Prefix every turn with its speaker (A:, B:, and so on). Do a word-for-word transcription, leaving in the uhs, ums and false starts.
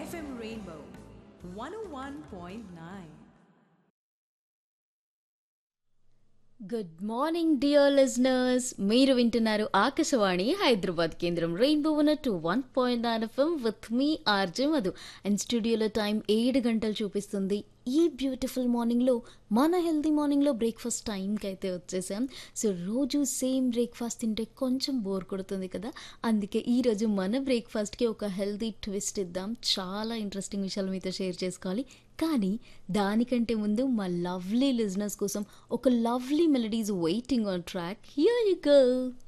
A: F M Rainbow one oh one point nine.
B: Good morning dear listeners, మీరు వింటున్నారు ఆకాశవాణి హైదరాబాద్ కేంద్రం rainbow one two one point nine FM with me RJ Madhu. And స్టూడియోలో time ఏడు గంటలు చూపిస్తుంది. ఈ బ్యూటిఫుల్ మార్నింగ్లో, మన హెల్తీ మార్నింగ్లో బ్రేక్ఫాస్ట్ టైంకి అయితే వచ్చేసాం. సో రోజు సేమ్ బ్రేక్ఫాస్ట్ తింటే కొంచెం బోర్ కొడుతుంది కదా, అందుకే ఈరోజు మన బ్రేక్ఫాస్ట్కి ఒక హెల్తీ ట్విస్ట్ ఇద్దాం. చాలా ఇంట్రెస్టింగ్ విషయాలు మీతో షేర్ చేసుకోవాలి. కానీ దానికంటే ముందు మా లవ్లీ లిజనర్స్ కోసం ఒక lovely melodies waiting on track. Here you go.